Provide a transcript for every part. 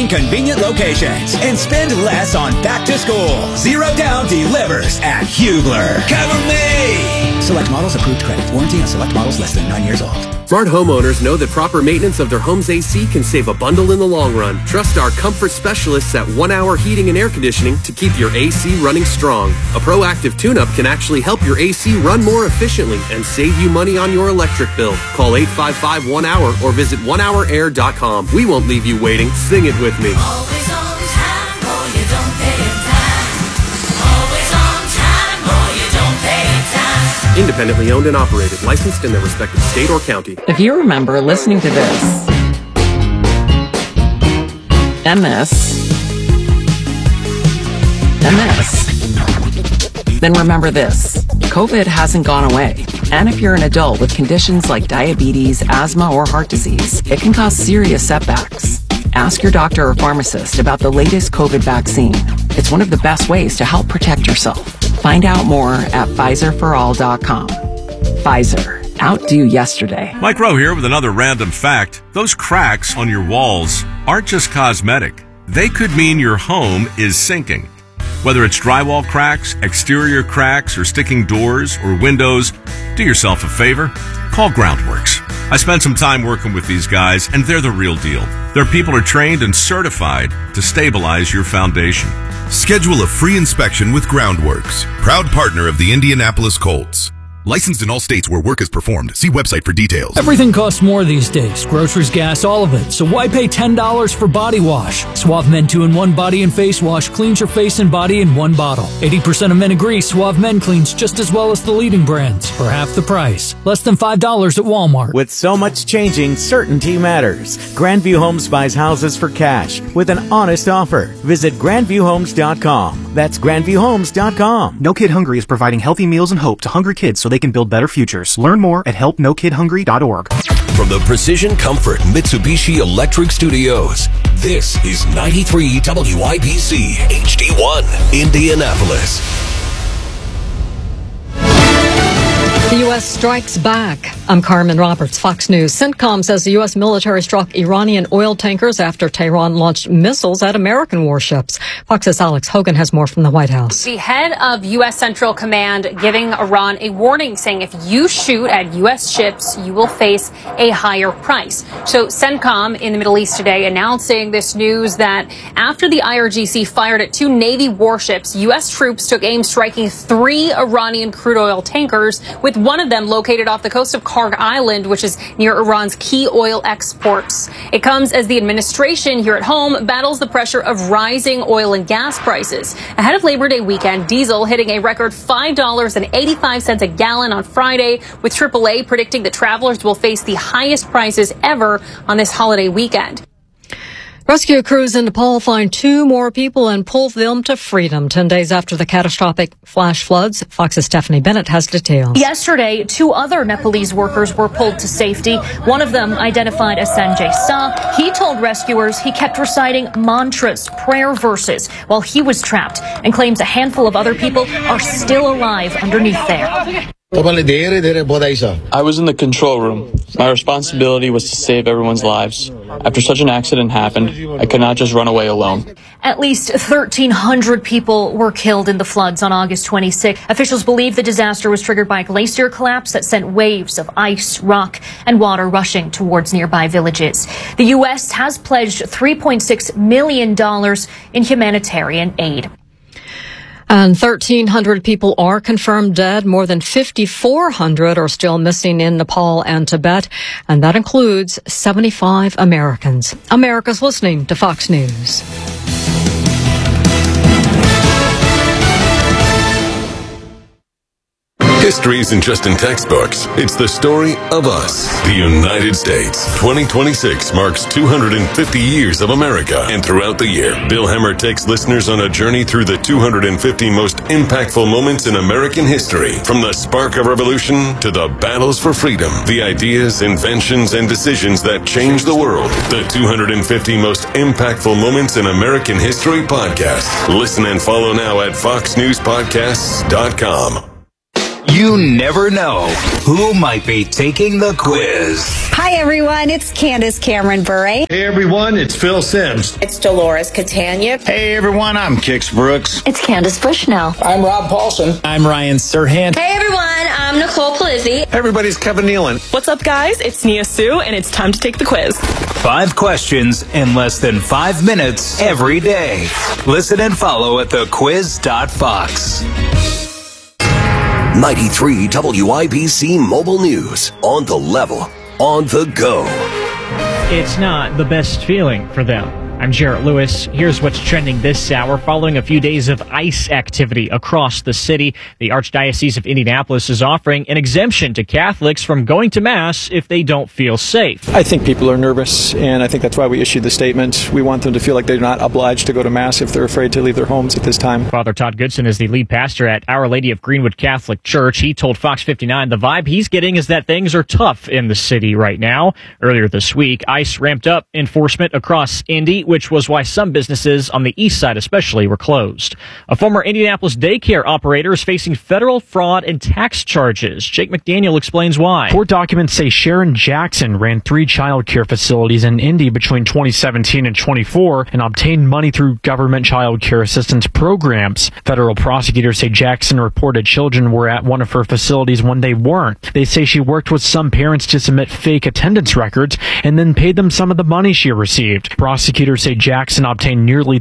in convenient locations and spend less on back to school. Zero Down delivers at Hugler. Cover me! Select models, approved credit. Warranty on select models less than 9 years old. Smart homeowners know that proper maintenance of their home's AC can save a bundle in the long run. Trust our comfort specialists at 1 Hour Heating and Air Conditioning to keep your AC running strong. A proactive tune-up can actually help your AC run more efficiently and save you money on your electric bill. Call 855-1-HOUR or visit onehourair.com. We won't leave you waiting. Sing it with me. Always on time or you don't pay in time. Always on time or you don't pay in time. Independently owned and operated, licensed in their respective state or county. If you remember listening to this and this, then remember this. COVID hasn't gone away. And if you're an adult with conditions like diabetes, asthma, or heart disease, it can cause serious setbacks. Ask your doctor or pharmacist about the latest COVID vaccine. It's one of the best ways to help protect yourself. Find out more at PfizerForAll.com. Pfizer. Outdo yesterday. Mike Rowe here with another random fact. Those cracks on your walls aren't just cosmetic. They could mean your home is sinking. Whether it's drywall cracks, exterior cracks, or sticking doors or windows, do yourself a favor. Call Groundworks. I spent some time working with these guys, and they're the real deal. Their people are trained and certified to stabilize your foundation. Schedule a free inspection with Groundworks, proud partner of the Indianapolis Colts. Licensed in all states where work is performed. See website for details. Everything costs more these days. Groceries, gas, all of it. So why pay $10 for body wash? Suave Men 2-in-1 Body and Face Wash cleans your face and body in one bottle. 80% of men agree Suave Men cleans just as well as the leading brands for half the price. Less than $5 at Walmart. With so much changing, certainty matters. Grandview Homes buys houses for cash with an honest offer. Visit grandviewhomes.com. That's grandviewhomes.com. No Kid Hungry is providing healthy meals and hope to hungry kids so they can build better futures. Learn more at helpnokidhungry.org. From the Precision Comfort Mitsubishi Electric Studios, this is 93 WIBC HD1, Indianapolis. The U.S. strikes back. I'm Carmen Roberts, Fox News. CENTCOM says the U.S. military struck Iranian oil tankers after Tehran launched missiles at American warships. Fox's Alex Hogan has more from the White House. The head of U.S. Central Command giving Iran a warning saying if you shoot at U.S. ships, you will face a higher price. So CENTCOM in the Middle East today announcing this news that after the IRGC fired at 2 Navy warships, U.S. troops took aim striking 3 Iranian crude oil tankers, with one of them located off the coast of Karg Island, which is near Iran's key oil exports. It comes as the administration here at home battles the pressure of rising oil and gas prices. Ahead of Labor Day weekend, diesel hitting a record $5.85 a gallon on Friday, with AAA predicting that travelers will face the highest prices ever on this holiday weekend. Rescue crews in Nepal find 2 more people and pull them to freedom 10 days after the catastrophic flash floods. Fox's Stephanie Bennett has details. Yesterday, 2 other Nepalese workers were pulled to safety. One of them, identified as Sanjay Sa, he told rescuers he kept reciting mantras, prayer verses, while he was trapped, and claims a handful of other people are still alive underneath there. I was in the control room. My responsibility was to save everyone's lives. After such an accident happened, I could not just run away alone. At least 1,300 people were killed in the floods on August 26. Officials believe the disaster was triggered by a glacier collapse that sent waves of ice, rock, and water rushing towards nearby villages. The U.S. has pledged $3.6 million in humanitarian aid. And 1,300 people are confirmed dead. More than 5,400 are still missing in Nepal and Tibet. And that includes 75 Americans. America's listening to Fox News. History isn't just in textbooks. It's the story of us, the United States. 2026 marks 250 years of America. And throughout the year, Bill Hemmer takes listeners on a journey through the 250 most impactful moments in American history. From the spark of revolution to the battles for freedom, the ideas, inventions, and decisions that changed the world. The 250 most impactful moments in American history podcast. Listen and follow now at foxnewspodcasts.com. You never know who might be taking the quiz. Hi, Hi, everyone. It's Candace Cameron Bure. Hey, everyone. It's Phil Simms. It's Dolores Catania. Hey, everyone. I'm Kix Brooks. It's Candace Bushnell. I'm Rob Paulson. I'm Ryan Serhant. Hey, everyone. I'm Nicole Palizzi. Everybody's Kevin Nealon. What's up, guys? It's Nia Sue, and it's time to take the quiz. 5 questions in less than 5 minutes every day. Listen and follow at thequiz.fox. 93 WIBC Mobile News. On the level. On the go. It's not the best feeling for them. I'm Jarrett Lewis. Here's what's trending this hour. Following a few days of ICE activity across the city, the Archdiocese of Indianapolis is offering an exemption to Catholics from going to Mass if they don't feel safe. I think people are nervous, and I think that's why we issued the statement. We want them to feel like they're not obliged to go to Mass if they're afraid to leave their homes at this time. Father Todd Goodson is the lead pastor at Our Lady of Greenwood Catholic Church. He told Fox 59 the vibe he's getting is that things are tough in the city right now. Earlier this week, ICE ramped up enforcement across Indy, which was why some businesses on the east side especially were closed. A former Indianapolis daycare operator is facing federal fraud and tax charges. Jake McDaniel explains why. Court documents say Sharon Jackson ran 3 child care facilities in Indy between 2017 and 24 and obtained money through government child care assistance programs. Federal prosecutors say Jackson reported children were at one of her facilities when they weren't. They say she worked with some parents to submit fake attendance records and then paid them some of the money she received. Prosecutors say Jackson obtained nearly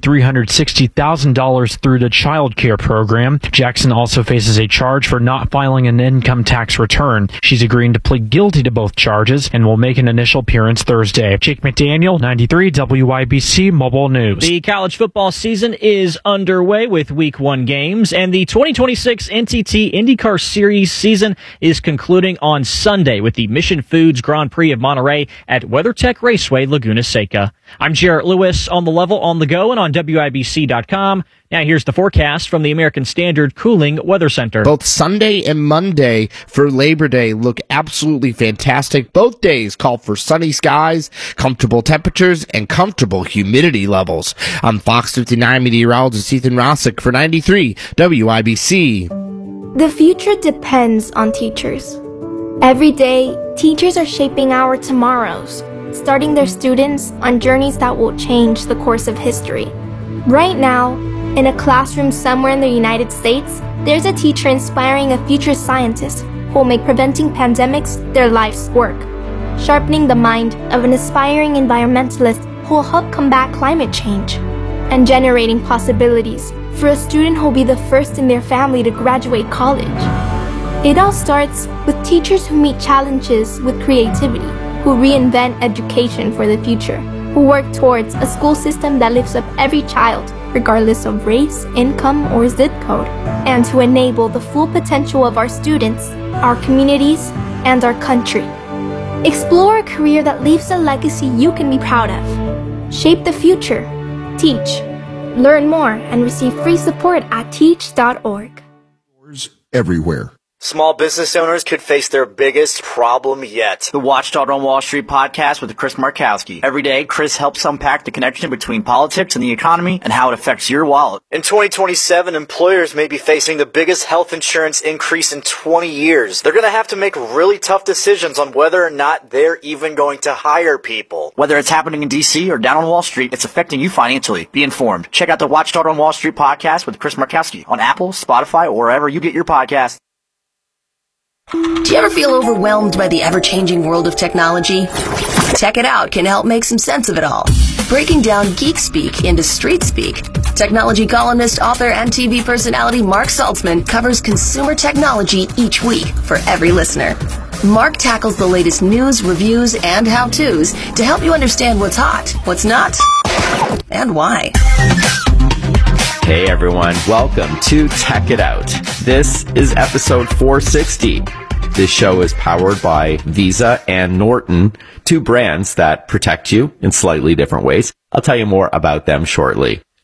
$360,000 through the child care program. Jackson also faces a charge for not filing an income tax return. She's agreeing to plead guilty to both charges and will make an initial appearance Thursday. Jake McDaniel, 93 WIBC Mobile News. The college football season is underway with Week 1 games, and the 2026 NTT IndyCar Series season is concluding on Sunday with the Mission Foods Grand Prix of Monterey at WeatherTech Raceway, Laguna Seca. I'm Jarrett Lewis, on the level, on the go, and on WIBC.com. Now here's the forecast from the American Standard Cooling Weather Center. Both Sunday and Monday for Labor Day look absolutely fantastic. Both days call for sunny skies, comfortable temperatures, and comfortable humidity levels. I'm Fox 59 meteorologist Ethan Rossick for 93 WIBC. The future depends on teachers. Every day, teachers are shaping our tomorrows, starting their students on journeys that will change the course of history. Right now, in a classroom somewhere in the United States, there's a teacher inspiring a future scientist who will make preventing pandemics their life's work, sharpening the mind of an aspiring environmentalist who will help combat climate change, and generating possibilities for a student who will be the first in their family to graduate college. It all starts with teachers who meet challenges with creativity, who reinvent education for the future, who work towards a school system that lifts up every child, regardless of race, income, or zip code, and to enable the full potential of our students, our communities, and our country. Explore a career that leaves a legacy you can be proud of. Shape the future. Teach. Learn more and receive free support at teach.org. Everywhere. Small business owners could face their biggest problem yet. The Watchdog on Wall Street podcast with Chris Markowski. Every day, Chris helps unpack the connection between politics and the economy and how it affects your wallet. In 2027, employers may be facing the biggest health insurance increase in 20 years. They're going to have to make really tough decisions on whether or not they're even going to hire people. Whether it's happening in D.C. or down on Wall Street, it's affecting you financially. Be informed. Check out the Watchdog on Wall Street podcast with Chris Markowski on Apple, Spotify, or wherever you get your podcasts. Do you ever feel overwhelmed by the ever-changing world of technology? Tech It Out can help make some sense of it all. Breaking down geek speak into street speak. Technology columnist, author, and TV personality Mark Saltzman covers consumer technology each week for every listener. Mark tackles the latest news, reviews, and how-tos to help you understand what's hot, what's not, and why. Hey everyone, welcome to Tech It Out. This is episode 460. This show is powered by Visa and Norton, two brands that protect you in slightly different ways. I'll tell you more about them shortly.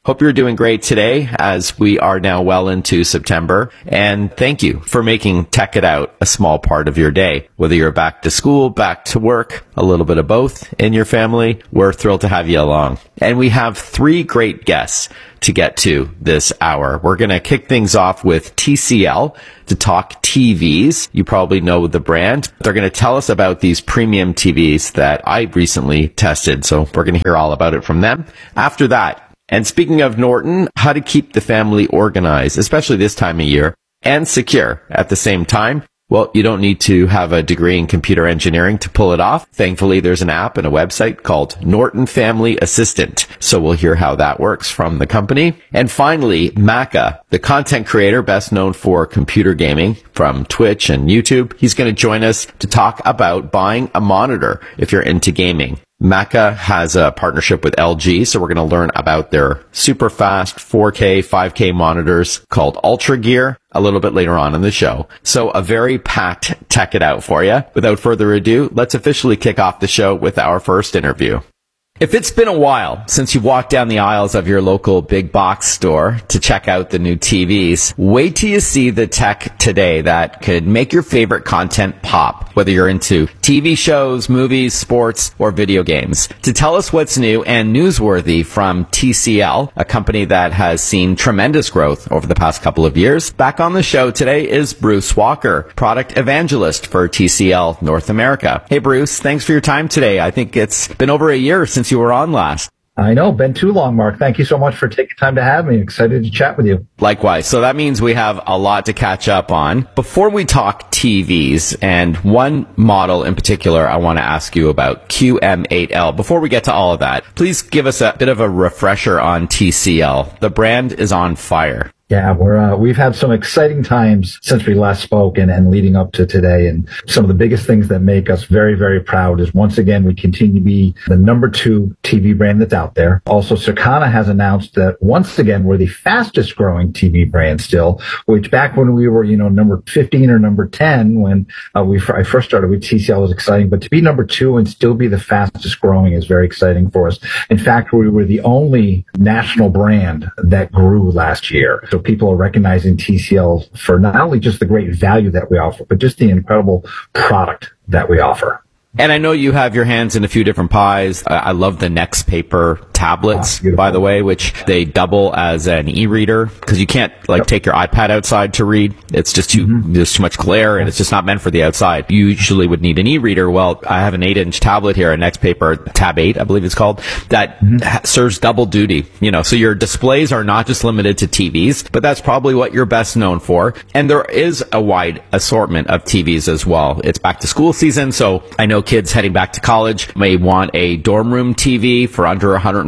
Hope you're doing great today as we are now well into September. And thank you for making Tech It Out a small part of your day. Whether you're back to school, back to work, a little bit of both in your family, we're thrilled to have you along. And we have 3 great guests to get to this hour. We're going to kick things off with TCL to talk TVs. You probably know the brand. They're going to tell us about these premium TVs that I recently tested. So we're going to hear all about it from them. After that, and speaking of Norton, how to keep the family organized, especially this time of year, and secure at the same time. Well, you don't need to have a degree in computer engineering to pull it off. Thankfully, there's an app and a website called Norton Family Assistant. So we'll hear how that works from the company. And finally, Macca, the content creator best known for computer gaming from Twitch and YouTube. He's going to join us to talk about buying a monitor if you're into gaming. Macca has a partnership with LG, so we're going to learn about their super fast 4K, 5K monitors called Ultra Gear a little bit later on in the show. So a very packed Tech It Out for you. Without further ado, let's officially kick off the show with our first interview. If it's been a while since you've walked down the aisles of your local big box store to check out the new TVs, wait till you see the tech today that could make your favorite content pop, whether you're into TV shows, movies, sports, or video games. To tell us what's new and newsworthy from TCL, a company that has seen tremendous growth over the past couple of years, back on the show today is Bruce Walker, product evangelist for TCL North America. Hey Bruce, thanks for your time today. I think it's been over a year since you were on last. I know, been too long, Mark. Thank you so much for taking time to have me. Excited to chat with you. Likewise. So that means we have a lot to catch up on. Before we talk TVs, and one model in particular I want to ask you about, QM8L. Before we get to all of that, please give us a bit of a refresher on TCL. The brand is on fire. Yeah, we've had some exciting times since we last spoke and leading up to today. And some of the biggest things that make us very, very proud is once again, we continue to be the number 2 TV brand that's out there. Also, Circana has announced that once again, we're the fastest growing TV brand still, which back when we were, number 15 or number 10, when I first started with TCL was exciting, but to be number 2 and still be the fastest growing is very exciting for us. In fact, we were the only national brand that grew last year. So people are recognizing TCL for not only just the great value that we offer, but just the incredible product that we offer. And I know you have your hands in a few different pies. I love the Next Paper tablets, by the way, which they double as an e-reader because you can't take your iPad outside to read. It's just there's too much glare and it's just not meant for the outside. You usually would need an e-reader. Well, I have an 8-inch tablet here, a Next Paper Tab 8, I believe it's called, that serves double duty. So your displays are not just limited to TVs, but that's probably what you're best known for. And there is a wide assortment of TVs as well. It's back to school season, so I know kids heading back to college may want a dorm room TV for under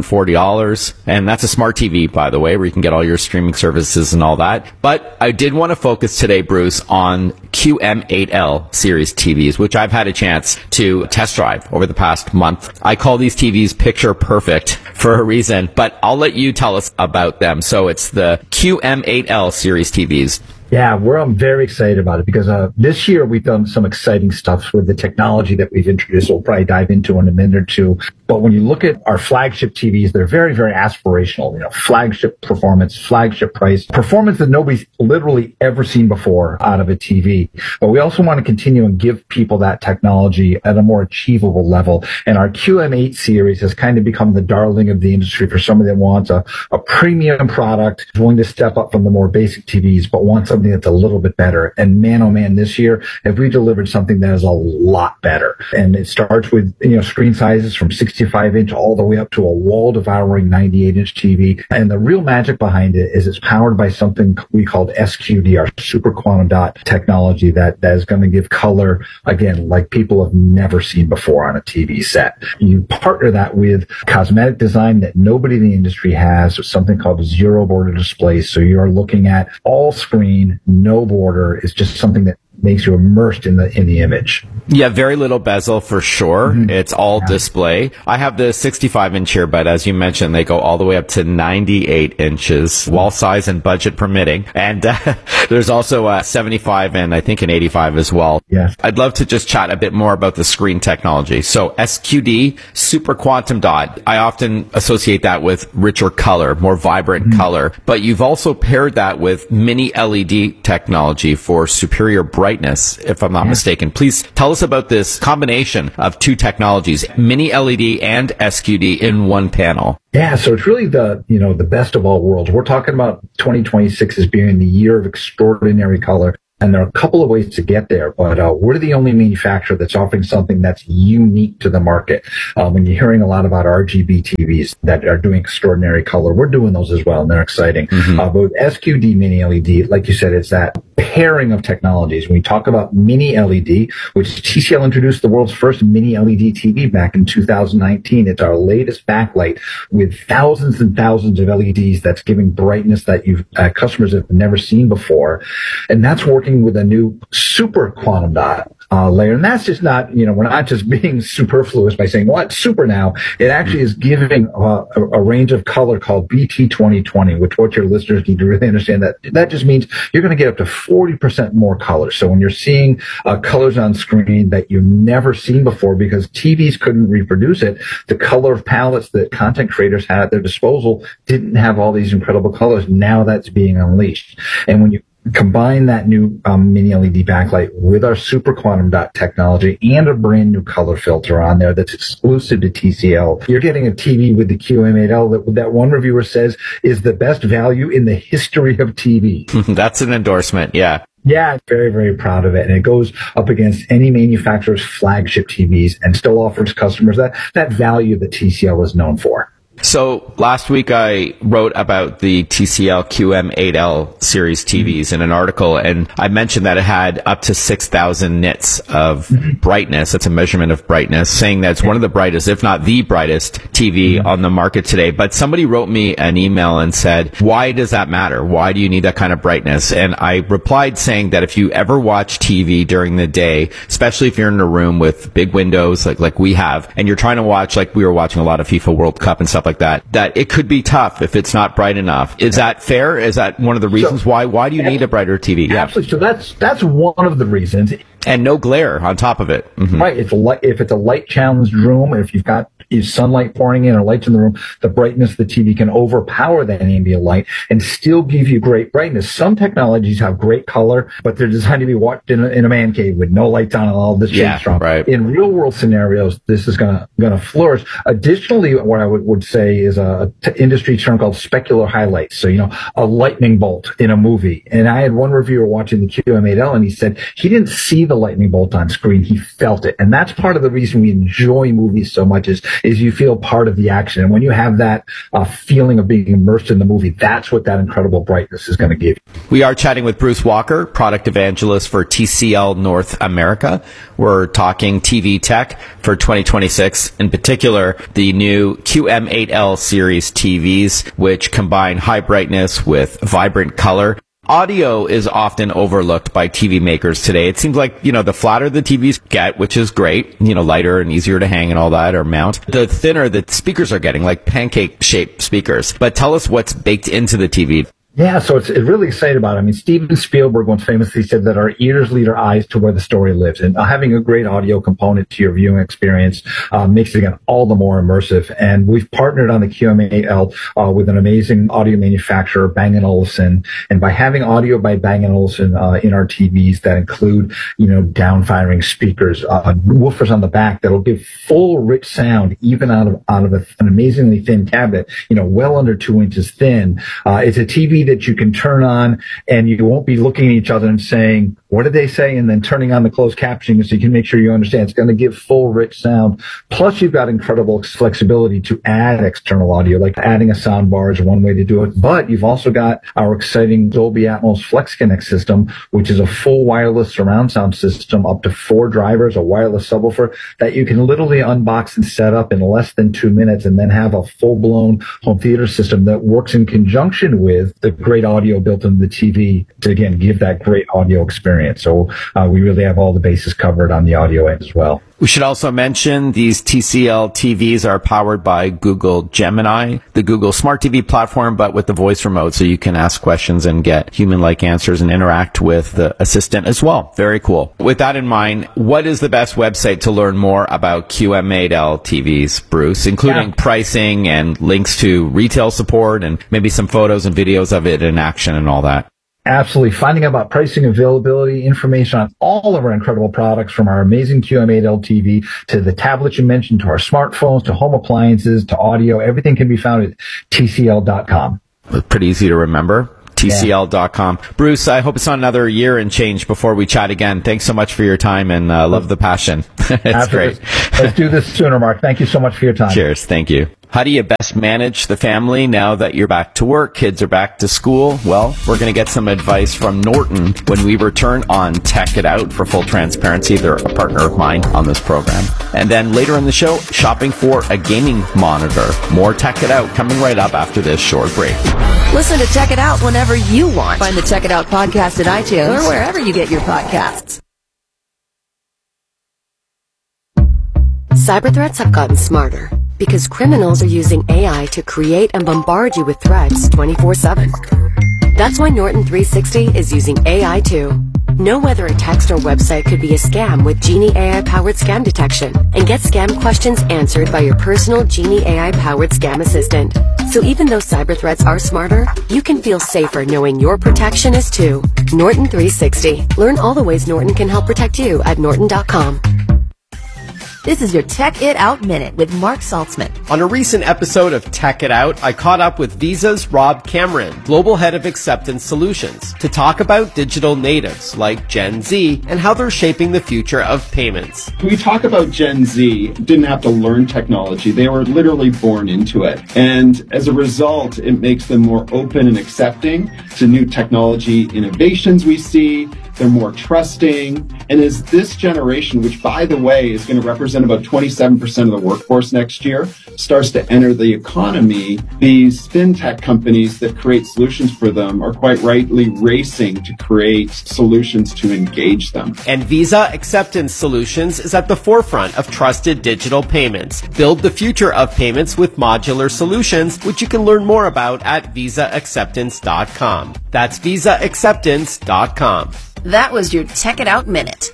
$140. And that's a smart TV, by the way, where you can get all your streaming services and all that. But I did want to focus today, Bruce, on QM8L series TVs, which I've had a chance to test drive over the past month. I call these TVs picture perfect for a reason, but I'll let you tell us about them. So it's the QM8L series TVs. Yeah, I'm very excited about it because this year we've done some exciting stuff with the technology that we've introduced. We'll probably dive into in a minute or two. But when you look at our flagship TVs, they're very, very aspirational. Flagship performance, flagship price, performance that nobody's literally ever seen before out of a TV. But we also want to continue and give people that technology at a more achievable level. And our QM8 series has kind of become the darling of the industry for somebody that wants a premium product, willing to step up from the more basic TVs, but wants something that's a little bit better. And man, oh man, this year, have we delivered something that is a lot better. And it starts with, screen sizes from 65-inch all the way up to a wall-devouring 98-inch TV. And the real magic behind it is it's powered by something we called SQD, our super quantum dot technology that is going to give color, again, like people have never seen before on a TV set. You partner that with cosmetic design that nobody in the industry has, something called zero border display. So you're looking at all screen, no border is just something that makes you immersed in the image. Yeah, very little bezel for sure. Mm-hmm. It's all display. I have the 65-inch here, but as you mentioned, they go all the way up to 98 inches, wall size and budget permitting. And there's also a 75 and I think an 85 as well. Yes. I'd love to just chat a bit more about the screen technology. So SQD, super quantum dot. I often associate that with richer color, more vibrant color, but you've also paired that with mini LED technology for superior brightness, if I'm not mistaken. Please tell us about this combination of two technologies, mini LED and SQD in one panel. Yeah, so it's really the best of all worlds. We're talking about 2026 as being the year of extraordinary color. And there are a couple of ways to get there, but we're the only manufacturer that's offering something that's unique to the market. When you're hearing a lot about RGB TVs that are doing extraordinary color, we're doing those as well, and they're exciting. But with SQD Mini LED, like you said, it's that pairing of technologies. When we talk about Mini LED, which TCL introduced the world's first Mini LED TV back in 2019, it's our latest backlight with thousands and thousands of LEDs that's giving brightness that customers have never seen before. And that's working with a new super quantum dot layer. And that's just not, we're not just being superfluous by saying, well, it's super now. It actually is giving a range of color called BT 2020, which what your listeners need to really understand that just means you're going to get up to 40% more color. So when you're seeing colors on screen that you've never seen before because TVs couldn't reproduce it, the color of palettes that content creators had at their disposal didn't have all these incredible colors. Now that's being unleashed. And when you combine that new mini LED backlight with our super quantum dot technology and a brand new color filter on there that's exclusive to TCL, you're getting a TV with the QM8L that one reviewer says is the best value in the history of TV. That's an endorsement, yeah. Yeah, very, very proud of it. And it goes up against any manufacturer's flagship TVs and still offers customers that value that TCL is known for. So last week I wrote about the TCL QM8L series TVs in an article, and I mentioned that it had up to 6,000 nits of brightness. That's a measurement of brightness, saying that it's one of the brightest, if not the brightest TV on the market today. But somebody wrote me an email and said, why does that matter? Why do you need that kind of brightness? And I replied saying that if you ever watch TV during the day, especially if you're in a room with big windows like we have, and you're trying to watch, like we were watching a lot of FIFA World Cup and stuff like that it could be tough if it's not bright enough. Is that fair? Is that one of the reasons why do you need a brighter TV? Yeah. Absolutely. So that's one of the reasons. And no glare on top of it. Mm-hmm. Right. If it's a light challenged room, if you've got sunlight pouring in or lights in the room, the brightness of the TV can overpower that ambient light and still give you great brightness. Some technologies have great color, but they're designed to be watched in a man cave with no lights on and all this shade strong. Right. In real world scenarios, this is gonna flourish. Additionally, what I would say is a industry term called specular highlights. So, a lightning bolt in a movie. And I had one reviewer watching the QM8L and he said he didn't see the lightning bolt on screen. He felt it. And that's part of the reason we enjoy movies so much is you feel part of the action. And when you have that feeling of being immersed in the movie, that's what that incredible brightness is going to give you. We are chatting with Bruce Walker, product evangelist for TCL North America. We're talking TV tech for 2026, in particular, the new QM8L series TVs, which combine high brightness with vibrant color. Audio is often overlooked by TV makers today. It seems like, the flatter the TVs get, which is great, lighter and easier to hang and all that or mount, the thinner the speakers are getting, like pancake-shaped speakers. But tell us what's baked into the TV. Yeah, so it's really excited about it. I mean, Steven Spielberg once famously said that our ears lead our eyes to where the story lives. And having a great audio component to your viewing experience makes it, again, all the more immersive. And we've partnered on the QM8L with an amazing audio manufacturer, Bang & Olufsen. And by having audio by Bang & Olufsen in our TVs that include, down-firing speakers, woofers on the back that'll give full, rich sound even out of an amazingly thin cabinet, well under 2 inches thin. It's a TV that you can turn on and you won't be looking at each other and saying, what did they say? And then turning on the closed captioning so you can make sure you understand. It's going to give full, rich sound. Plus, you've got incredible flexibility to add external audio, like adding a sound bar is one way to do it. But you've also got our exciting Dolby Atmos FlexConnect system, which is a full wireless surround sound system, up to 4 drivers, a wireless subwoofer that you can literally unbox and set up in less than 2 minutes and then have a full-blown home theater system that works in conjunction with the great audio built into the TV to, again, give that great audio experience. So we really have all the bases covered on the audio end as well. We should also mention these TCL TVs are powered by Google Gemini, the Google Smart TV platform, but with the voice remote, so you can ask questions and get human-like answers and interact with the assistant as well. Very cool. With that in mind, what is the best website to learn more about QM8L TVs, Bruce, including pricing and links to retail support and maybe some photos and videos of it in action and all that? Absolutely. Finding out about pricing, availability, information on all of our incredible products, from our amazing QM8L TV to the tablets you mentioned, to our smartphones, to home appliances, to audio. Everything can be found at TCL.com. Pretty easy to remember. TCL.com. Bruce, I hope it's not another year and change before we chat again. Thanks so much for your time, and love the passion. It's great. Let's do this sooner, Mark. Thank you so much for your time. Cheers. Thank you. How do you best manage the family now that you're back to work, kids are back to school? Well, we're going to get some advice from Norton when we return on Tech It Out. For full transparency, they're a partner of mine on this program. And then later in the show, shopping for a gaming monitor. More Tech It Out coming right up after this short break. Listen to Tech It Out whenever you want. Find the Tech It Out podcast at iTunes or wherever you get your podcasts. Cyber threats have gotten smarter because criminals are using AI to create and bombard you with threats 24/7. That's why Norton 360 is using AI too. Know whether a text or website could be a scam with Genie AI-powered scam detection, and get scam questions answered by your personal Genie AI-powered scam assistant. So even though cyber threats are smarter, you can feel safer knowing your protection is too. Norton 360. Learn all the ways Norton can help protect you at norton.com. This is your Tech It Out Minute with Mark Saltzman. On a recent episode of Tech It Out, I caught up with Visa's Rob Cameron, Global Head of Acceptance Solutions, to talk about digital natives like Gen Z and how they're shaping the future of payments. We talk about Gen Z, didn't have to learn technology. They were literally born into it. And as a result, it makes them more open and accepting to new technology innovations we see. They're more trusting. And as this generation, which, by the way, is going to represent about 27% of the workforce next year, starts to enter the economy, these fintech companies that create solutions for them are quite rightly racing to create solutions to engage them. And Visa Acceptance Solutions is at the forefront of trusted digital payments. Build the future of payments with modular solutions, which you can learn more about at visaacceptance.com. That's visaacceptance.com. That was your Tech It Out Minute.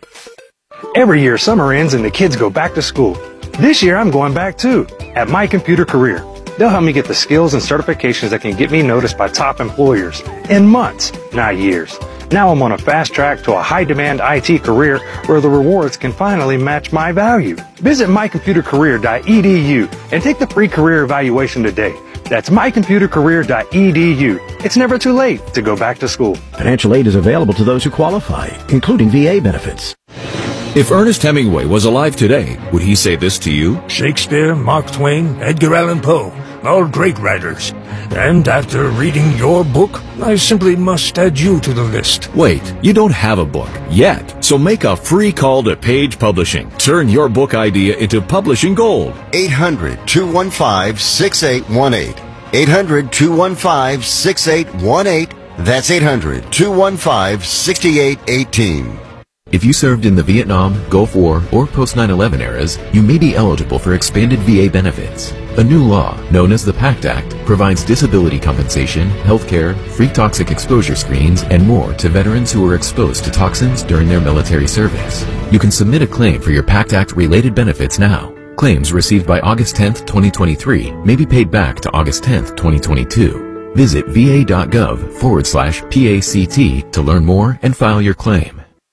Every year, summer ends and the kids go back to school. This year, I'm going back too, at My Computer Career. They'll help me get the skills and certifications that can get me noticed by top employers in months, not years. Now I'm on a fast track to a high-demand IT career where the rewards can finally match my value. Visit mycomputercareer.edu and take the free career evaluation today. That's mycomputercareer.edu. It's never too late to go back to school. Financial aid is available to those who qualify, including VA benefits. If Ernest Hemingway was alive today, would he say this to you? Shakespeare, Mark Twain, Edgar Allan Poe, all great writers. And after reading your book, I simply must add you to the list. Wait, you don't have a book yet, so make a free call to Page Publishing. Turn your book idea into publishing gold. 800-215-6818. 800-215-6818. That's 800-215-6818. If you served in the Vietnam, Gulf War, or post-9/11 eras, you may be eligible for expanded VA benefits. A new law, known as the PACT Act, provides disability compensation, health care, free toxic exposure screens, and more to veterans who were exposed to toxins during their military service. You can submit a claim for your PACT Act-related benefits now. Claims received by August 10, 2023 may be paid back to August 10, 2022. Visit va.gov/PACT to learn more and file your claim.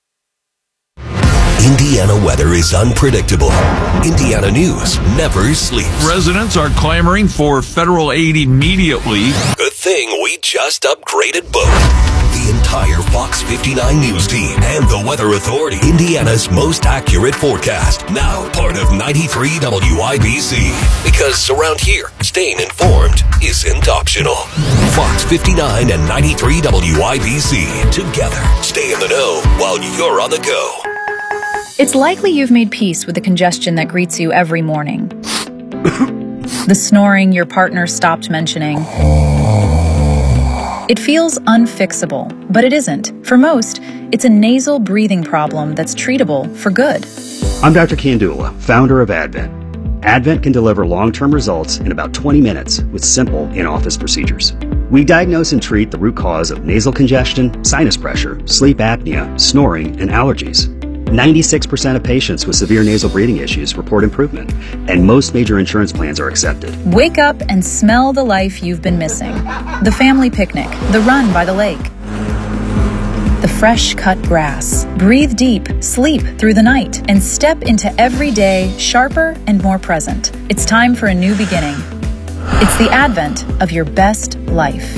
Indiana weather is unpredictable. Indiana news never sleeps. Residents are clamoring for federal aid immediately. Good thing we just upgraded both. The entire Fox 59 news team and the Weather Authority. Indiana's most accurate forecast. Now part of 93 WIBC. Because around here, staying informed isn't optional. Fox 59 and 93 WIBC. Together, stay in the know while you're on the go. It's likely you've made peace with the congestion that greets you every morning. The snoring your partner stopped mentioning. It feels unfixable, but it isn't. For most, it's a nasal breathing problem that's treatable for good. I'm Dr. Kandula, founder of Advent. Advent can deliver long-term results in about 20 minutes with simple in-office procedures. We diagnose and treat the root cause of nasal congestion, sinus pressure, sleep apnea, snoring, and allergies. 96% of patients with severe nasal breathing issues report improvement, and most major insurance plans are accepted. Wake up and smell the life you've been missing. The family picnic, the run by the lake, the fresh cut grass. Breathe deep, sleep through the night, and step into every day sharper and more present. It's time for a new beginning. It's the advent of your best life.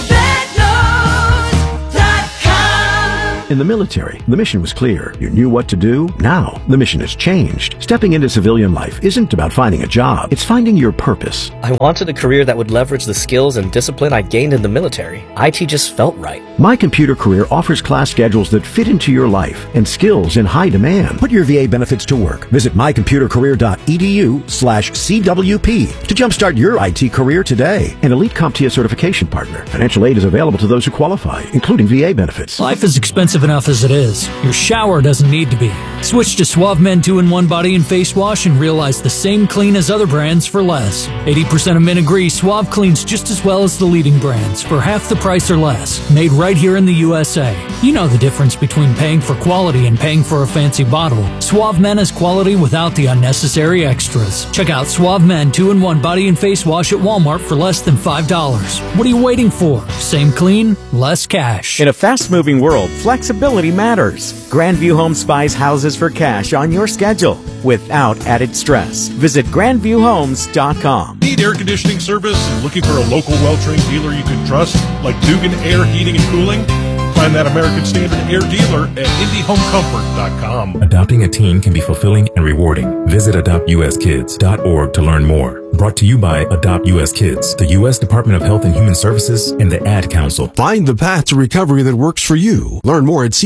In the military, the mission was clear. You knew what to do. Now, the mission has changed. Stepping into civilian life isn't about finding a job. It's finding your purpose. I wanted a career that would leverage the skills and discipline I gained in the military. IT just felt right. My Computer Career offers class schedules that fit into your life and skills in high demand. Put your VA benefits to work. Visit mycomputercareer.edu/CWP to jumpstart your IT career today. An elite CompTIA certification partner. Financial aid is available to those who qualify, including VA benefits. Life is expensive enough as it is. Your shower doesn't need to be. Switch to Suave Men 2-in-1 Body and Face Wash and realize the same clean as other brands for less. 80% of men agree Suave cleans just as well as the leading brands for half the price or less. Made right here in the USA. You know the difference between paying for quality and paying for a fancy bottle. Suave Men is quality without the unnecessary extras. Check out Suave Men 2-in-1 Body and Face Wash at Walmart for less than $5. What are you waiting for? Same clean, less cash. In a fast-moving world, flexibility matters. Grandview Homes buys houses for cash on your schedule without added stress. Visit grandviewhomes.com. Need air conditioning service and looking for a local well-trained dealer you can trust, like Dugan Air Heating and Cooling? Find that American Standard Air dealer at IndyHomeComfort.com. Adopting a teen can be fulfilling and rewarding. Visit AdoptUSKids.org to learn more. Brought to you by Adopt US Kids, the U.S. Department of Health and Human Services, and the Ad Council. Find the path to recovery that works for you. Learn more at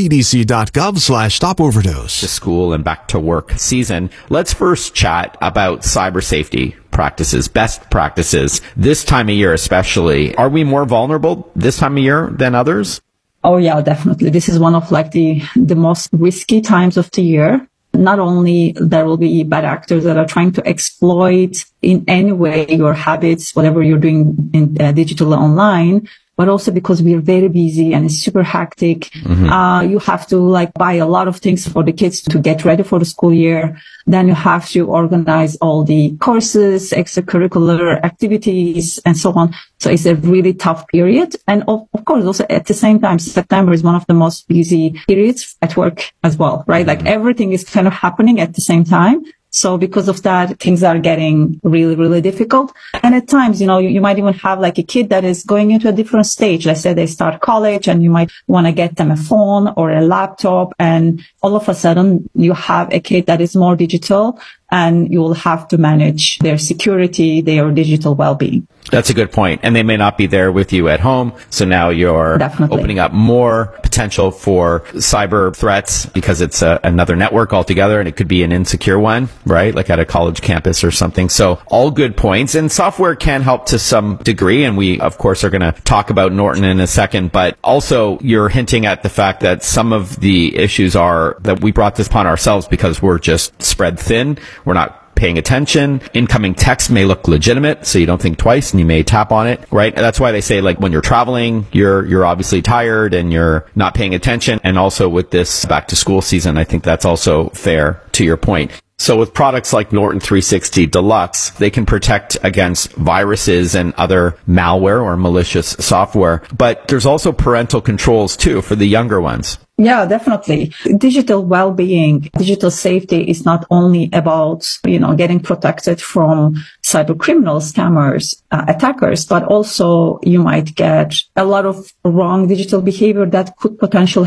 cdc.gov/stopoverdose. The school and back to work season. Let's first chat about cyber safety practices, best practices. This time of year especially, are we more vulnerable this time of year than others? Oh yeah, definitely. This is one of the most risky times of the year. Not only there will be bad actors that are trying to exploit in any way your habits, whatever you're doing in digital online, but also because we're very busy and it's super hectic. Mm-hmm. You have to buy a lot of things for the kids to get ready for the school year. Then you have to organize all the courses, extracurricular activities, and so on. So it's a really tough period. And of course, also at the same time, September is one of the most busy periods at work as well, right? Like everything is kind of happening at the same time. So because of that, things are getting really, really difficult. And at times, you might even have a kid that is going into a different stage. Let's say they start college and you might want to get them a phone or a laptop. And all of a sudden you have a kid that is more digital and you will have to manage their security, their digital well-being. That's a good point. And they may not be there with you at home. So now you're opening up more potential for cyber threats because it's another network altogether, and it could be an insecure one, right? Like at a college campus or something. So all good points. And software can help to some degree. And we, of course, are going to talk about Norton in a second. But also you're hinting at the fact that some of the issues are that we brought this upon ourselves because we're just spread thin. We're not paying attention. Incoming text may look legitimate, so you don't think twice and you may tap on it, right? That's why they say when you're traveling, you're obviously tired and you're not paying attention. And also with this back to school season, I think that's also fair to your point. So with products like Norton 360 Deluxe, they can protect against viruses and other malware or malicious software. But there's also parental controls too for the younger ones. Yeah, definitely. Digital well-being, digital safety is not only about, getting protected from cyber criminals, scammers, attackers, but also you might get a lot of wrong digital behavior that could potentially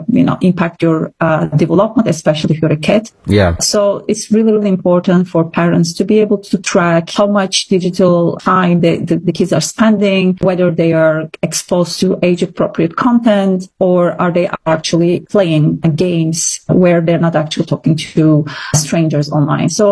impact your development, especially if you're a kid. Yeah. So it's really, really important for parents to be able to track how much digital time the kids are spending, whether they are exposed to age-appropriate content or are they actually playing games where they're not actually talking to strangers online. So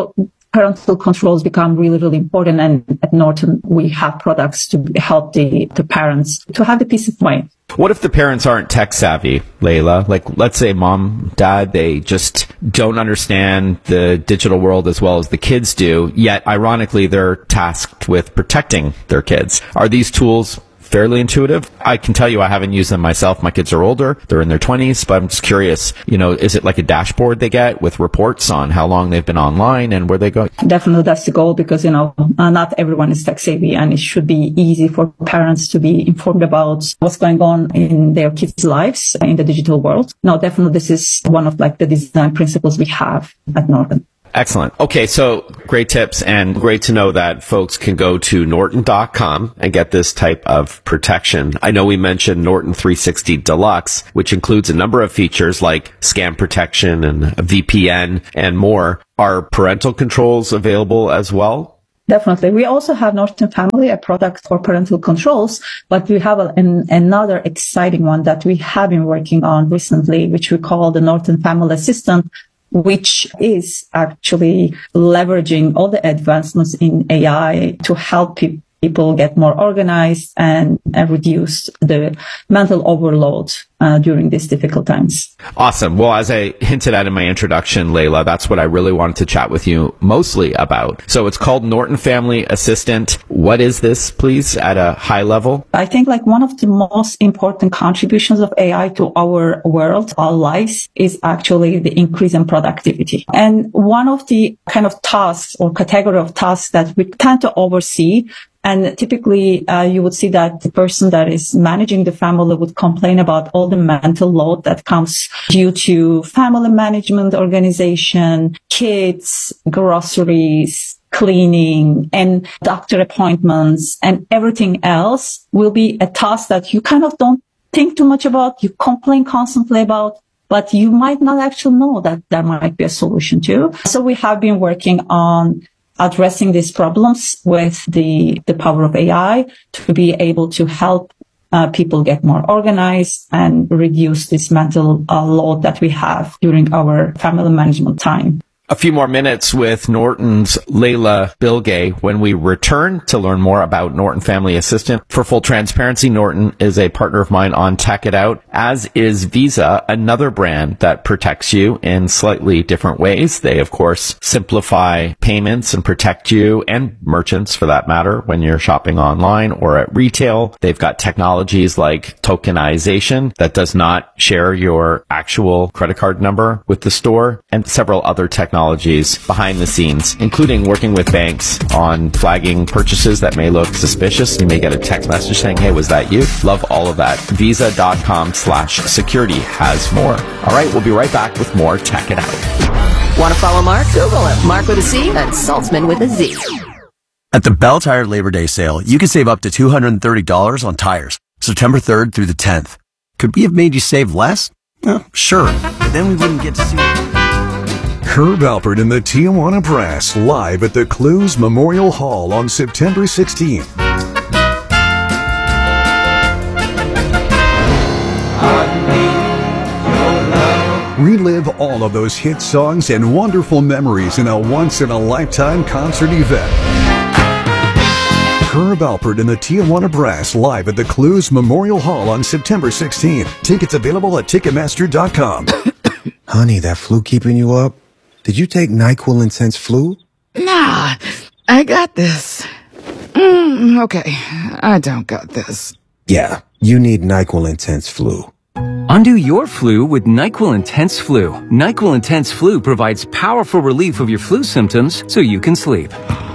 parental controls become really, really important. And at Norton, we have products to help the parents to have the peace of mind. What if the parents aren't tech savvy, Layla? Like, let's say mom, dad, they just don't understand the digital world as well as the kids do, yet ironically, they're tasked with protecting their kids. Are these tools fairly intuitive? I can tell you I haven't used them myself. My kids are older. They're in their 20s, but I'm just curious, is it like a dashboard they get with reports on how long they've been online and where they go? Definitely that's the goal because, not everyone is tech savvy and it should be easy for parents to be informed about what's going on in their kids' lives in the digital world. No, definitely this is one of the design principles we have at Norton. Excellent. Okay, so great tips and great to know that folks can go to norton.com and get this type of protection. I know we mentioned Norton 360 Deluxe, which includes a number of features like scam protection and a VPN and more. Are parental controls available as well? Definitely. We also have Norton Family, a product for parental controls, but we have another exciting one that we have been working on recently, which we call the Norton Family Assistant, which is actually leveraging all the advancements in AI to help people get more organized and reduce the mental overload during these difficult times. Awesome. Well, as I hinted at in my introduction, Layla, that's what I really wanted to chat with you mostly about. So it's called Norton Family Assistant. What is this, please, at a high level? I think one of the most important contributions of AI to our world, our lives, is actually the increase in productivity. And one of the kind of tasks or category of tasks that we tend to oversee, and typically, you would see that the person that is managing the family would complain about all the mental load that comes due to family management, organization, kids, groceries, cleaning, and doctor appointments, and everything else will be a task that you kind of don't think too much about. You complain constantly about, but you might not actually know that there might be a solution to. So we have been working on addressing these problems with the power of AI to be able to help people get more organized and reduce this mental load that we have during our family management time. A few more minutes with Norton's Layla Bilge when we return to learn more about Norton Family Assistant. For full transparency, Norton is a partner of mine on Tech It Out, as is Visa, another brand that protects you in slightly different ways. They, of course, simplify payments and protect you and merchants, for that matter, when you're shopping online or at retail. They've got technologies like tokenization that does not share your actual credit card number with the store, and several other technologies behind the scenes, including working with banks on flagging purchases that may look suspicious. You may get a text message saying, hey, was that you? Love all of that. Visa.com/security has more. All right, we'll be right back with more Tech It Out. Want to follow Mark? Google him. Mark with a C and Saltzman with a Z. At the Bell Tire Labor Day sale, you can save up to $230 on tires, September 3rd through the 10th. Could we have made you save less? Sure, but then we wouldn't get to see it. Herb Alpert and the Tijuana Brass live at the Clues Memorial Hall on September 16th. Relive all of those hit songs and wonderful memories in a once-in-a-lifetime concert event. Herb Alpert and the Tijuana Brass live at the Clues Memorial Hall on September 16th. Tickets available at Ticketmaster.com. Honey, that flu keeping you up? Did you take NyQuil Intense Flu? Nah, I got this. Okay, I don't got this. Yeah, you need NyQuil Intense Flu. Undo your flu with NyQuil Intense Flu. NyQuil Intense Flu provides powerful relief of your flu symptoms so you can sleep.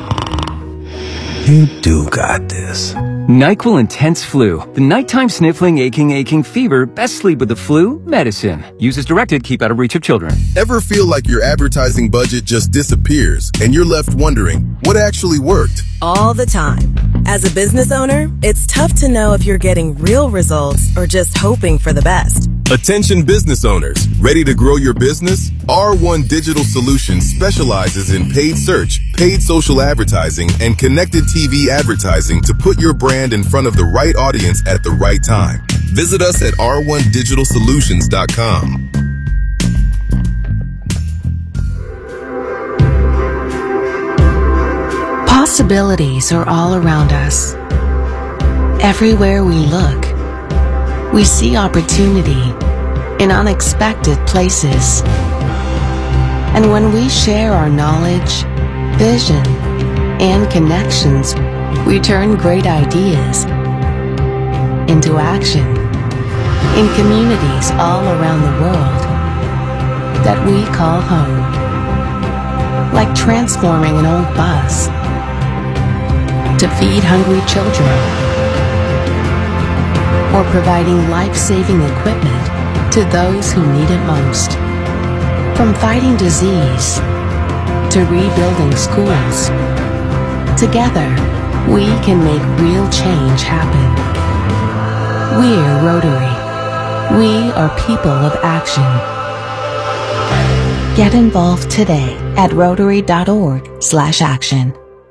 You do got this. NyQuil Intense Flu. The nighttime sniffling, aching fever. Best sleep with the flu medicine. Use as directed. Keep out of reach of children. Ever feel like your advertising budget just disappears and you're left wondering what actually worked? All the time. As a business owner, it's tough to know if you're getting real results or just hoping for the best. Attention business owners, ready to grow your business? R1 Digital Solutions specializes in paid search, paid social advertising, and connected TV advertising to put your brand in front of the right audience at the right time. Visit us at r1digitalsolutions.com. Possibilities are all around us. Everywhere we look, we see opportunity in unexpected places. And when we share our knowledge, vision, and connections, we turn great ideas into action in communities all around the world that we call home. Like transforming an old bus to feed hungry children, or providing life-saving equipment to those who need it most. From fighting disease to rebuilding schools, together we can make real change happen. We're Rotary. We are people of action. Get involved today at Rotary.org/action.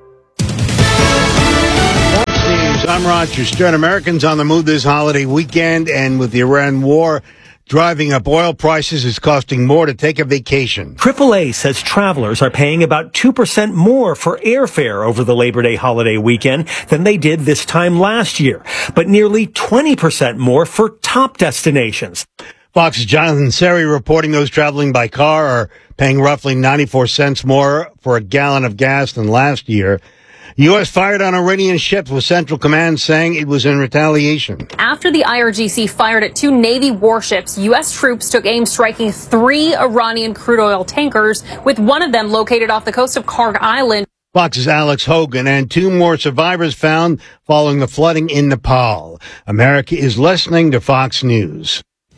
I'm Roger Stern. Americans on the move this holiday weekend, and with the Iran war driving up oil prices, it's costing more to take a vacation. AAA says travelers are paying about 2% more for airfare over the Labor Day holiday weekend than they did this time last year, but nearly 20% more for top destinations. Fox's Jonathan Seri reporting those traveling by car are paying roughly 94 cents more for a gallon of gas than last year. U.S. fired on Iranian ships, with Central Command saying it was in retaliation. After the IRGC fired at 2 Navy warships, U.S. troops took aim striking 3 Iranian crude oil tankers, with one of them located off the coast of Karg Island. Fox's Alex Hogan, and 2 more survivors found following the flooding in Nepal. America is listening to Fox News.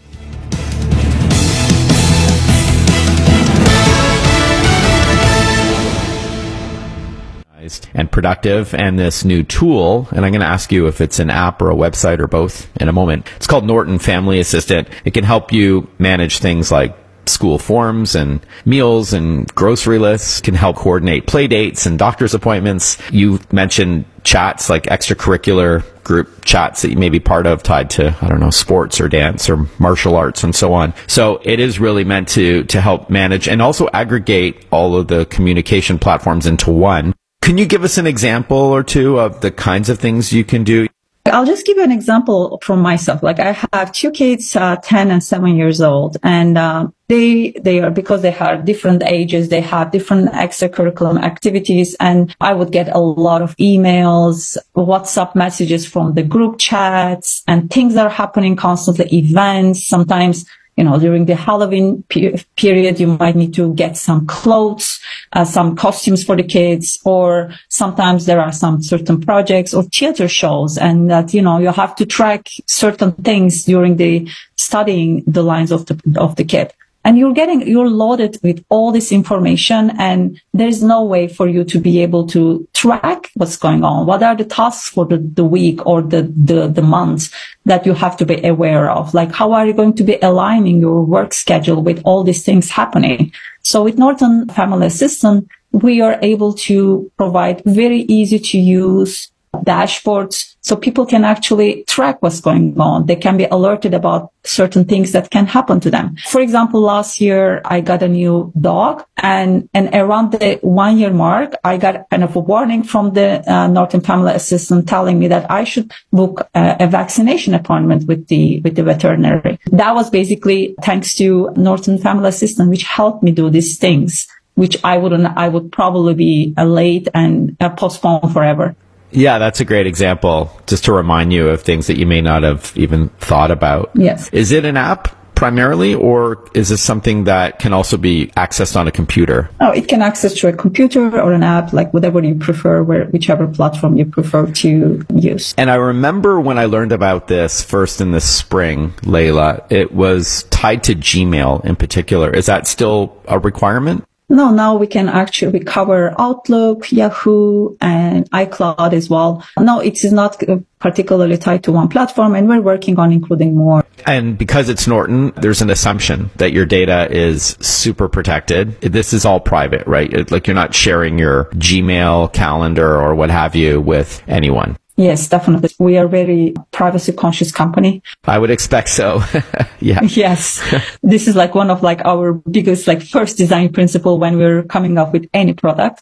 And productive, and this new tool, and I'm going to ask you if it's an app or a website or both in a moment. It's called Norton Family Assistant. It can help you manage things like school forms and meals and grocery lists, can help coordinate play dates and doctor's appointments. You mentioned chats, like extracurricular group chats that you may be part of, tied to, I don't know, sports or dance or martial arts and so on. So it is really meant to help manage and also aggregate all of the communication platforms into one. Can you give us an example or two of the kinds of things you can do? I'll just give you an example from myself. Like, I have 2 kids, 10 and 7 years old, and they are, because they have different ages, they have different extracurricular activities, and I would get a lot of emails, WhatsApp messages from the group chats, and things that are happening constantly, events. Sometimes, during the Halloween period, you might need to get some clothes, some costumes for the kids, or sometimes there are some certain projects or theater shows, and that, you have to track certain things during the studying the lines of the kid. And you're loaded with all this information, and there's no way for you to be able to track what's going on. What are the tasks for the week or the month that you have to be aware of? Like, how are you going to be aligning your work schedule with all these things happening? So with Norton Family Assistant, we are able to provide very easy to use dashboards so people can actually track what's going on. They can be alerted about certain things that can happen to them. For example, last year I got a new dog, and around the 1 year mark, I got kind of a warning from the Norton Family Assistant telling me that I should book a vaccination appointment with the veterinary. That was basically thanks to Norton Family Assistant, which helped me do these things, which I would probably be late and postpone forever. Yeah, that's a great example, just to remind you of things that you may not have even thought about. Yes. Is it an app primarily, or is this something that can also be accessed on a computer? Oh, it can access to a computer or an app, like whatever you prefer, whichever platform you prefer to use. And I remember when I learned about this first in the spring, Layla, it was tied to Gmail in particular. Is that still a requirement? No, now we can actually cover Outlook, Yahoo, and iCloud as well. No, it is not particularly tied to one platform, and we're working on including more. And because it's Norton, there's an assumption that your data is super protected. This is all private, right? Like, you're not sharing your Gmail, calendar, or what have you with anyone. Yes, definitely. We are a very privacy conscious company. I would expect so. Yeah. Yes. This is like one of our biggest first design principle when we're coming up with any product.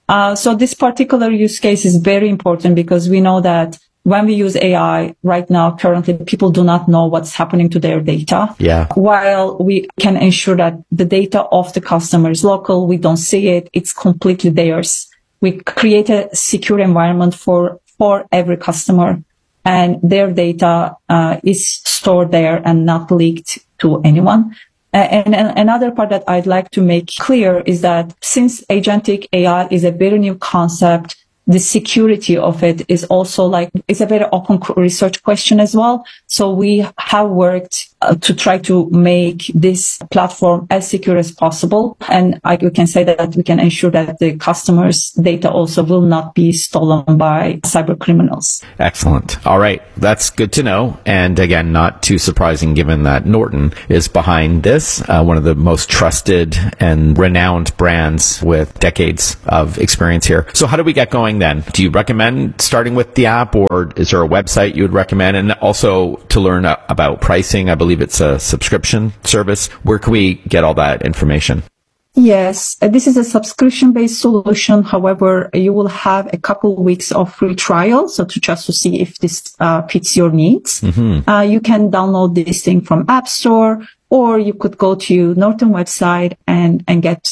So this particular use case is very important because we know that when we use AI right now, currently, people do not know what's happening to their data. Yeah. While we can ensure that the data of the customer is local, we don't see it. It's completely theirs. We create a secure environment for every customer, and their data is stored there and not leaked to anyone. And another part that I'd like to make clear is that since agentic AI is a very new concept, the security of it is also it's a very open research question as well. So we have worked to try to make this platform as secure as possible. And we can say that we can ensure that the customers' data also will not be stolen by cyber criminals. Excellent. All right. That's good to know. And again, not too surprising given that Norton is behind this, one of the most trusted and renowned brands with decades of experience here. So how do we get going then? Do you recommend starting with the app, or is there a website you would recommend? And also to learn about pricing, I believe it's a subscription service. Where can we get all that information? Yes, this is a subscription-based solution. However, you will have a couple weeks of free trial, so to see if this fits your needs. Mm-hmm. You can download this thing from App Store, or you could go to Norton website and get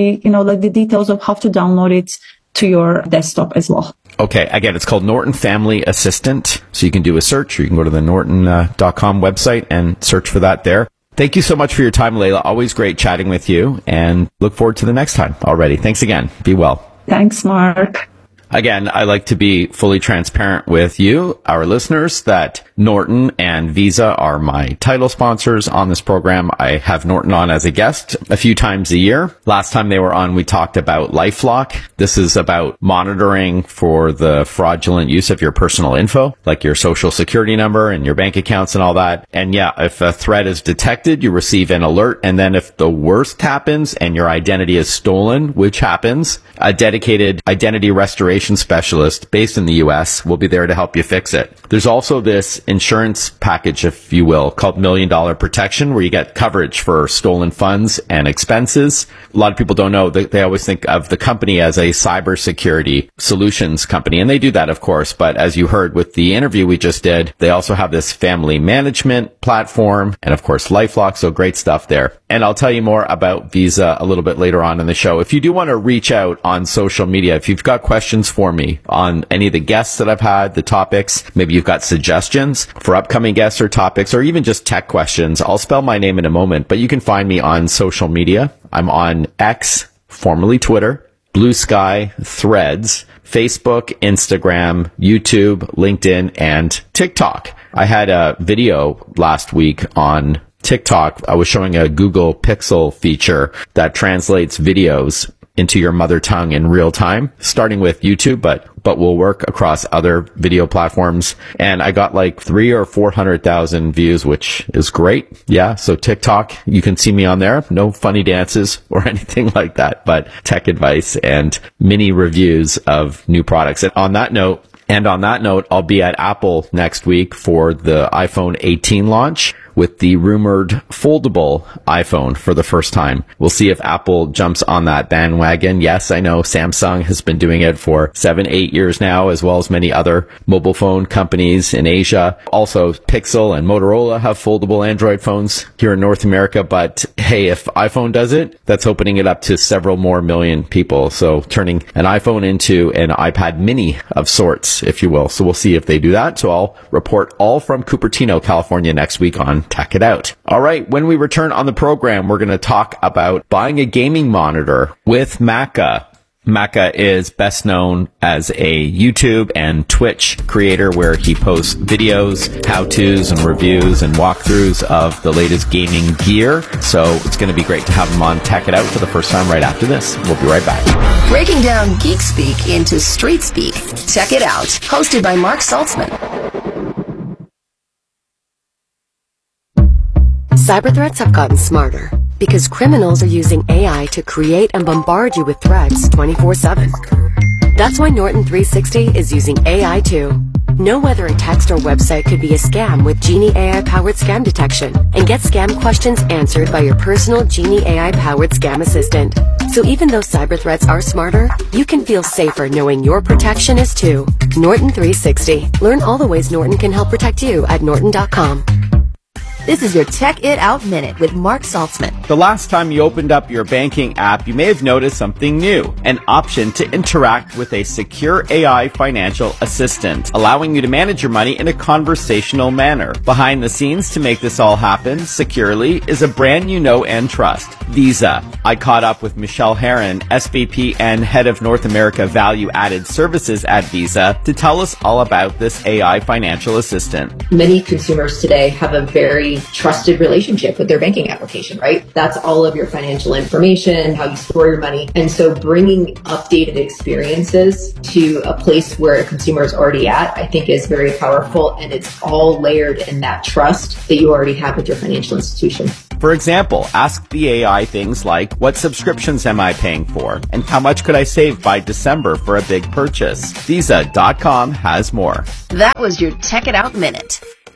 the details of how to download it to your desktop as well. Okay. Again, it's called Norton Family Assistant. So you can do a search, or you can go to the norton.com website and search for that there. Thank you so much for your time, Layla. Always great chatting with you, and look forward to the next time already. Thanks again. Be well. Thanks, Mark. Again, I like to be fully transparent with you, our listeners, that Norton and Visa are my title sponsors on this program. I have Norton on as a guest a few times a year. Last time they were on, we talked about LifeLock. This is about monitoring for the fraudulent use of your personal info, like your social security number and your bank accounts and all that. And yeah, if a threat is detected, you receive an alert. And then if the worst happens and your identity is stolen, which happens, a dedicated identity restoration specialist based in the US will be there to help you fix it. There's also this insurance package, if you will, called $1 Million Protection, where you get coverage for stolen funds and expenses. A lot of people don't know that they always think of the company as a cybersecurity solutions company, and they do that, of course. But as you heard with the interview we just did, they also have this family management platform and, of course, LifeLock. So great stuff there. And I'll tell you more about Visa a little bit later on in the show. If you do want to reach out on social media, if you've got questions for me on any of the guests that I've had, the topics, maybe you've got suggestions for upcoming guests or topics, or even just tech questions, I'll spell my name in a moment, but you can find me on social media. I'm on X, formerly Twitter, Blue Sky, Threads, Facebook, Instagram, YouTube, LinkedIn, and TikTok. I had a video last week on TikTok. I was showing a Google Pixel feature that translates videos into your mother tongue in real time, starting with YouTube, but will work across other video platforms. And I got like 300,000 or 400,000 views, which is great. Yeah. So TikTok, you can see me on there. No funny dances or anything like that, but tech advice and mini reviews of new products. And on that note, I'll be at Apple next week for the iPhone 18 launch with the rumored foldable iPhone for the first time. We'll see if Apple jumps on that bandwagon. Yes, I know Samsung has been doing it for 7-8 years now, as well as many other mobile phone companies in Asia. Also, Pixel and Motorola have foldable Android phones here in North America. But hey, if iPhone does it, that's opening it up to several more million people. So turning an iPhone into an iPad mini of sorts, if you will. So we'll see if they do that. So I'll report all from Cupertino, California next week on Tech It Out. All right. When we return on the program, we're going to talk about buying a gaming monitor with Macca. Macca is best known as a YouTube and Twitch creator where he posts videos, how-tos, and reviews and walkthroughs of the latest gaming gear. So it's going to be great to have him on Tech It Out for the first time right after this. We'll be right back. Breaking down geek speak into street speak. Tech It Out, hosted by Mark Saltzman. Cyber threats have gotten smarter because criminals are using AI to create and bombard you with threats 24/7. That's why Norton 360 is using AI too. Know whether a text or website could be a scam with Genie AI-powered scam detection, and get scam questions answered by your personal Genie AI-powered scam assistant. So even though cyber threats are smarter, you can feel safer knowing your protection is too. Norton 360. Learn all the ways Norton can help protect you at norton.com. This is your Tech It Out Minute with Mark Saltzman. The last time you opened up your banking app, you may have noticed something new, an option to interact with a secure AI financial assistant, allowing you to manage your money in a conversational manner. Behind the scenes to make this all happen securely is a brand you know and trust, Visa. I caught up with Michelle Herron, SVP and Head of North America Value Added Services at Visa, to tell us all about this AI financial assistant. Many consumers today have a very trusted relationship with their banking application, right? That's all of your financial information, how you store your money. And so bringing updated experiences to a place where a consumer is already at, I think is very powerful. And it's all layered in that trust that you already have with your financial institution. For example, ask the AI things like, what subscriptions am I paying for? And how much could I save by December for a big purchase? Visa.com has more. That was your Tech It Out Minute.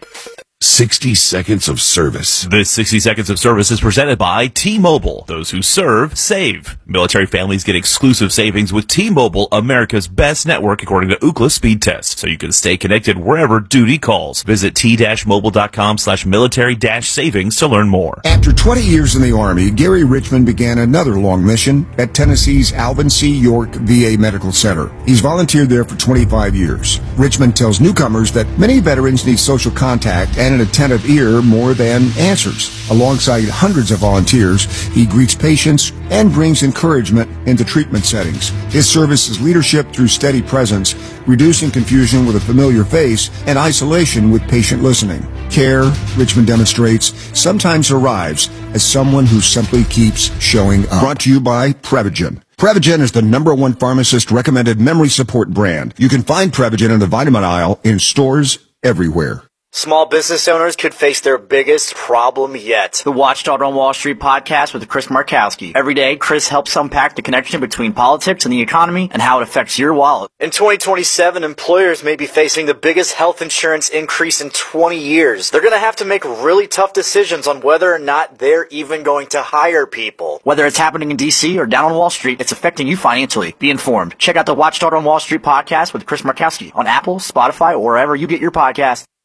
60 seconds of service. This 60 seconds of service is presented by T-Mobile. Those who serve, save. Military families get exclusive savings with T-Mobile, America's best network according to Ookla speed test, so you can stay connected wherever duty calls. Visit t-mobile.com/military-savings to learn more. After 20 years in the Army, Gary Richmond began another long mission at Tennessee's Alvin C. York VA Medical Center. He's volunteered there for 25 years. Richmond tells newcomers that many veterans need social contact and an attentive ear more than answers. Alongside hundreds of volunteers, he greets patients and brings encouragement into treatment settings. His service is leadership through steady presence, reducing confusion with a familiar face, and isolation with patient listening. Care, Richmond demonstrates, sometimes arrives as someone who simply keeps showing up. Brought to you by Prevagen. Prevagen is the #1 pharmacist-recommended memory support brand. You can find Prevagen in the vitamin aisle in stores everywhere. Small business owners could face their biggest problem yet. The Watchdog on Wall Street podcast with Chris Markowski. Every day, Chris helps unpack the connection between politics and the economy and how it affects your wallet. In 2027, employers may be facing the biggest health insurance increase in 20 years. They're going to have to make really tough decisions on whether or not they're even going to hire people. Whether it's happening in D.C. or down on Wall Street, it's affecting you financially. Be informed. Check out the Watchdog on Wall Street podcast with Chris Markowski on Apple, Spotify, or wherever you get your podcasts.